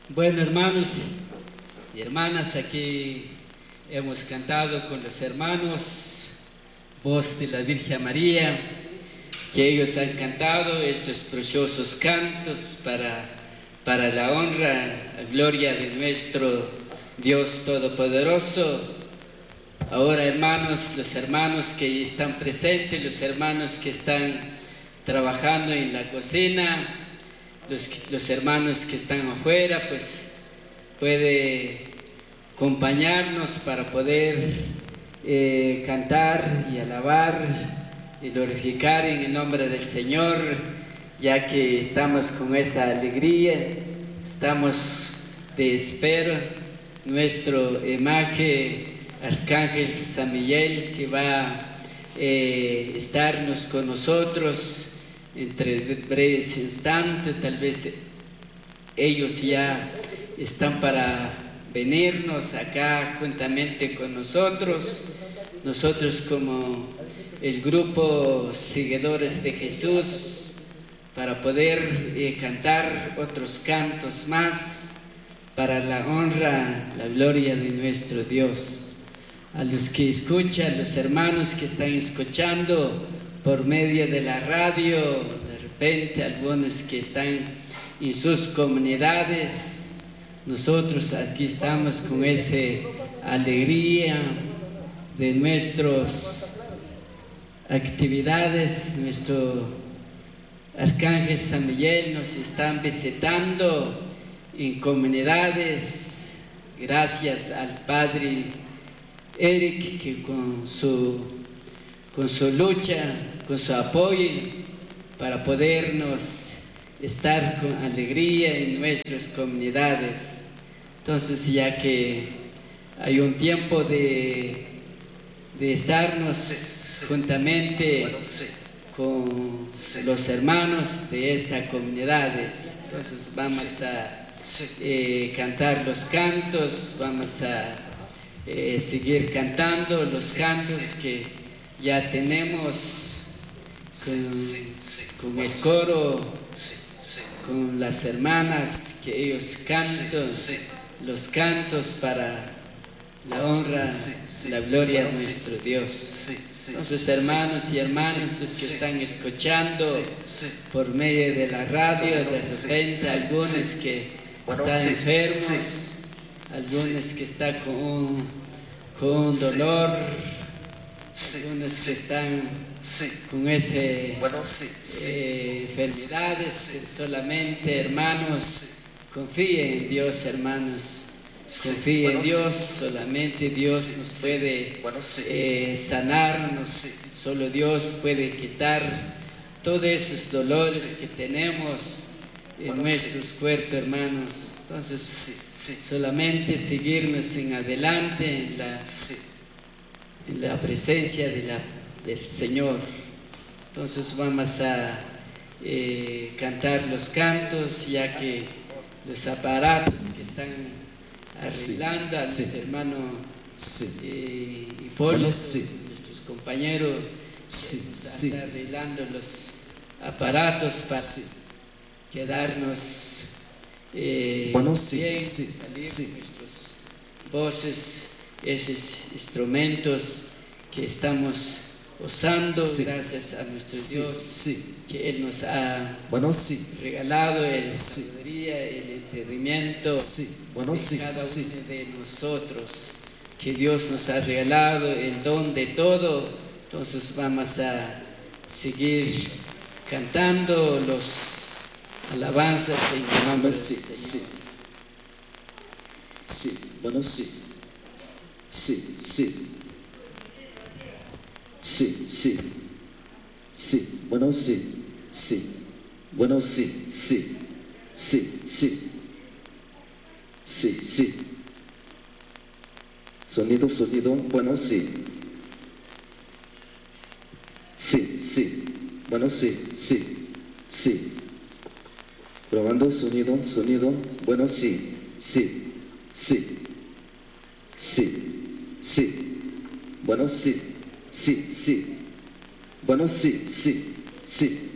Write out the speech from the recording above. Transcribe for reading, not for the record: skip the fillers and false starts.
Bueno, hermanos y hermanas, aquí hemos cantado con los hermanos Voz de la Virgen María, que ellos han cantado estos preciosos cantos para la honra, la gloria de nuestro Dios Todopoderoso. Ahora, hermanos, los hermanos que están presentes, los hermanos que están trabajando en la cocina, los hermanos que están afuera, pues puede acompañarnos para poder cantar y alabar y glorificar en el nombre del Señor, ya que estamos con esa alegría, estamos de espera, nuestro imagen Arcángel San Miguel, que va a estarnos con nosotros entre breves instantes. Tal vez ellos ya están para venirnos acá juntamente con nosotros. Nosotros, como el grupo Seguidores de Jesús, para poder cantar otros cantos más para la honra, la gloria de nuestro Dios. A los que escuchan, los hermanos que están escuchando por medio de la radio, de repente algunos que están en sus comunidades, nosotros aquí estamos con esa alegría de nuestras actividades. Nuestro Arcángel San Miguel nos están visitando en comunidades, gracias al Padre Eric, que con su lucha, con su apoyo, para podernos estar con alegría en nuestras comunidades. Entonces, ya que hay un tiempo de estarnos juntamente con los hermanos de estas comunidades, entonces vamos a cantar los cantos, vamos a seguir cantando los cantos que ya tenemos con el coro, con las hermanas, que ellos cantan los cantos para la honra, la gloria de nuestro Dios. Entonces, hermanos y hermanas, los que están escuchando por medio de la radio, de repente algunos que están enfermos, algunos que están con dolor, algunos que están con enfermedades, que solamente, hermanos, confíen en Dios, hermanos. Confíe en Dios, solamente Dios nos puede sanarnos, solo Dios puede quitar todos esos dolores que tenemos en nuestros cuerpos, hermanos. Entonces, solamente seguirnos en adelante en la presencia del Señor. Entonces vamos a cantar los cantos, ya que los aparatos que están arreglando a nuestro hermano Hipólito, nuestros compañeros, están arreglando los aparatos para quedarnos bien, salir con nuestras voces, esos instrumentos que estamos usando, gracias a nuestro Dios, que Él nos ha regalado la sabiduría, el entendimiento de cada uno de nosotros, que Dios nos ha regalado el don de todo. Entonces vamos a seguir cantando los alabanzas en el nombre del Señor. Sonido, bueno, sí. Bueno, sí. Probando sonido, bueno, sí. Bueno, sí. Bueno, sí.